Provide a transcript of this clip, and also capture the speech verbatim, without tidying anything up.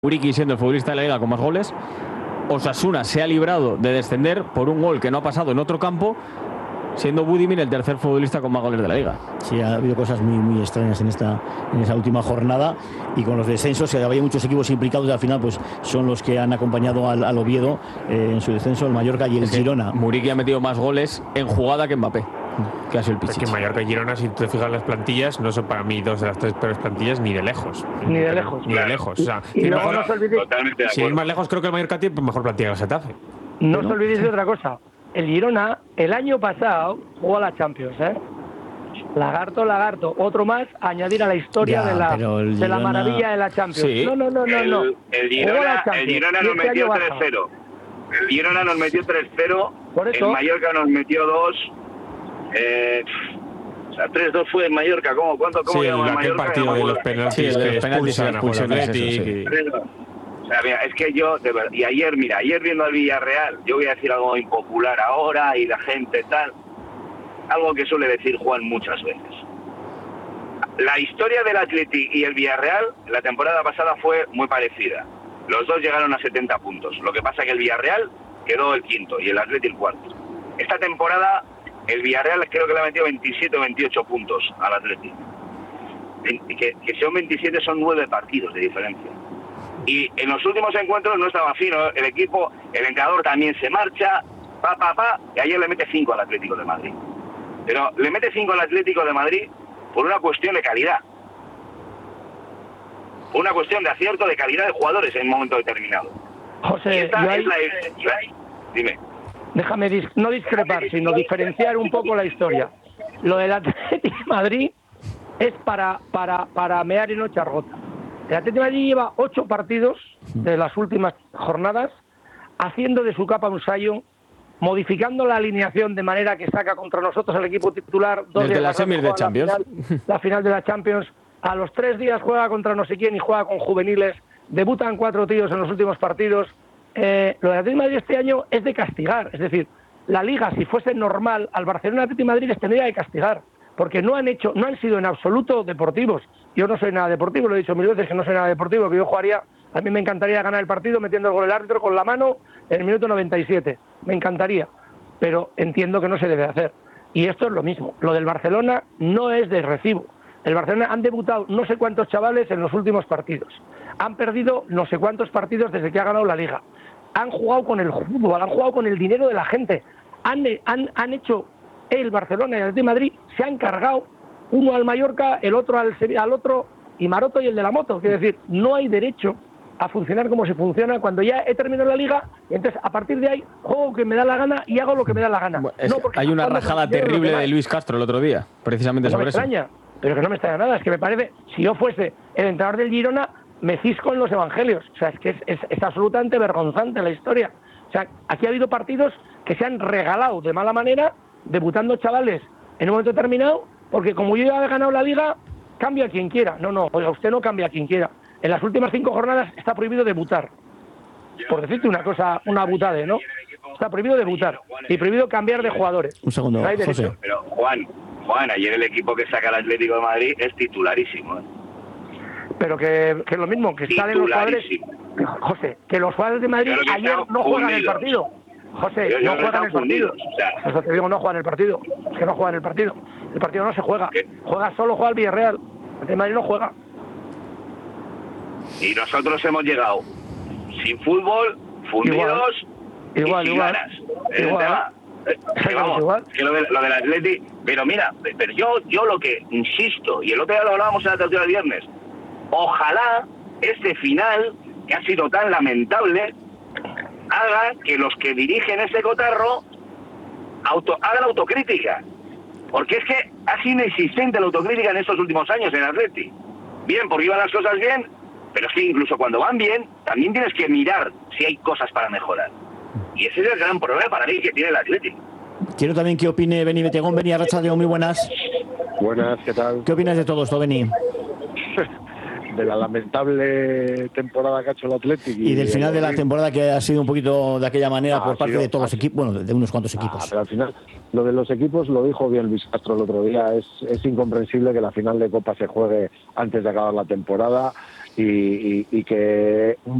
Muriqui siendo el futbolista de la Liga con más goles. Osasuna se ha librado de descender por un gol que no ha pasado en otro campo, siendo Budimir el tercer futbolista con más goles de la Liga. Sí, ha habido cosas muy, muy extrañas en esta en esa última jornada, y con los descensos, que había muchos equipos implicados y al final pues son los que han acompañado al, al Oviedo eh, en su descenso, el Mallorca y el es Girona. Muriqui ha metido más goles en jugada que Mbappé, que ha sido el Pichichi. Es que Mallorca y Girona, si te fijas las plantillas, no son para mí dos de las tres peores plantillas ni de lejos. Ni de lejos. Ni de lejos. O sea, y luego mejor, no se olvide, si es más lejos, creo que el Mallorca tiene mejor plantilla que el Getafe. no os olvidéis de otra cosa. El Girona, el año pasado, jugó a la Champions, ¿eh? Lagarto, lagarto. Otro más, añadir a la historia Ya, de, la, pero el de la Girona- maravilla de la Champions. Sí. No, no, no, no. no. El, el Jugó a la Girona, Champions, el Girona y nos este metió año tres baja. cero. El Girona nos metió tres cero. Por eso- El Mallorca nos metió dos. Eh, o sea, tres dos fue en Mallorca. ¿Cómo, cuánto, cómo Sí, llamó el, en aquel Mallorca? partido No me de los acuerdo. penaltis Sí, el de que los penaltis y expulsan a expulsiones, Athletic eso, sí. y- Tres dos. O sea, mira, es que yo, de verdad, y ayer, mira, ayer viendo al Villarreal, yo voy a decir algo impopular ahora y la gente tal, algo que suele decir Juan muchas veces. La historia del Athletic y el Villarreal la temporada pasada fue muy parecida. Los dos llegaron a setenta puntos. Lo que pasa es que el Villarreal quedó el quinto y el Athletic el cuarto. Esta temporada el Villarreal creo que le ha metido veintisiete o veintiocho puntos al Athletic. Que, que son veintisiete, son nueve partidos de diferencia. Y en los últimos encuentros no estaba fino el equipo, el entrenador también se marcha, pa, pa, pa, y ayer le mete cinco al Atlético de Madrid. Pero le mete cinco al Atlético de Madrid por una cuestión de calidad. Por una cuestión de acierto de calidad de jugadores en un momento determinado. Y José, esta yo ahí- es la, la- Dime. déjame dis- no discrepar, sino diferenciar un poco la historia. Lo del Atlético de Madrid es para, para, para mear y no echar gota. El Atlético de Madrid lleva ocho partidos de las últimas jornadas haciendo de su capa un sayo, modificando la alineación de manera que saca contra nosotros el equipo titular. Dos Desde días la más tarde semis de juega la Champions. final- La final de la Champions. A los tres días juega contra no sé quién y juega con juveniles. Debutan cuatro tíos en los últimos partidos. Eh, lo del Atlético de Madrid este año es de castigar. Es decir, la Liga, si fuese normal, al Barcelona Atlético de Madrid les tendría que castigar. Porque no han hecho, no han sido en absoluto deportivos. Yo no soy nada deportivo, lo he dicho mil veces que no soy nada deportivo, que yo jugaría, a mí me encantaría ganar el partido metiendo el gol del árbitro con la mano en el minuto noventa y siete. Me encantaría. Pero entiendo que no se debe hacer. Y esto es lo mismo. Lo del Barcelona no es de recibo. El Barcelona han debutado no sé cuántos chavales en los últimos partidos. Han perdido no sé cuántos partidos desde que ha ganado la Liga. Han jugado con el fútbol, han jugado con el dinero de la gente. Han, han, han hecho el Barcelona y el de Madrid, se han cargado uno al Mallorca, el otro al, al otro, y Maroto y el de la moto. Quiero decir, no hay derecho a funcionar como se funciona cuando ya he terminado la Liga, y entonces a partir de ahí juego que me da la gana y hago lo que me da la gana. Es- No, porque hay una cuando rajada considero lo terrible que de más. Luis Castro el otro día, precisamente No me sobre eso. extraña, pero que no me extraña nada. Es que me parece, si yo fuese el entrenador del Girona, me cisco en los evangelios. O sea, es que es, es, es absolutamente vergonzante la historia. O sea, aquí ha habido partidos que se han regalado de mala manera, debutando chavales en un momento determinado, porque como yo ya he ganado la Liga, cambia a quien quiera. No, no, oiga, usted no cambia a quien quiera. En las últimas cinco jornadas está prohibido debutar. Por decirte una cosa, una butade, ¿no? Está prohibido debutar y prohibido cambiar de jugadores. Un segundo, No hay derecho. José. Pero Juan, Juan, ayer el equipo que saca el Atlético de Madrid es titularísimo. ¿eh? Pero que, que es lo mismo, que salen los jugadores. Titularísimo. José, que los jugadores de Madrid Yo creo que ayer están no juegan el fundidos. partido. José, Yo- yo no creo que juegan el están partido. fundidos, o sea. Eso te digo, no juegan el partido. Es que no juegan el partido. El partido no se juega. ¿Qué? Juega solo, juega el Villarreal. El de Madrid no juega. Y nosotros hemos llegado sin fútbol, fundidos Igual, y sin igual. ganas. Es el Igual. tema. Eh, que Igual, vamos, igual. que lo, de, lo del Atleti, pero mira, pero yo, yo lo que insisto, y el otro día lo hablábamos en la tertulia del viernes, ojalá este final, que ha sido tan lamentable, haga que los que dirigen ese cotarro auto, hagan autocrítica. Porque es que ha sido inexistente la autocrítica en estos últimos años en Atleti. Bien, porque iban las cosas bien, pero es que incluso cuando van bien, también tienes que mirar si hay cosas para mejorar. Y ese es el gran problema para mí que tiene el Atleti. Quiero también que opine Beni Betegón. Beni Arratsaldeon, muy buenas. Buenas, ¿qué tal? ¿Qué opinas de todo esto, Beni? De la lamentable temporada que ha hecho el Athletic. Y del final de la temporada, que ha sido un poquito de aquella manera Ah, por ha parte sido- de todos los ha equipos, bueno, de, de unos cuantos Ah, equipos. pero al final, lo de los equipos lo dijo bien Luis Castro el otro día. Es, es incomprensible que la final de Copa se juegue antes de acabar la temporada. y, y, y que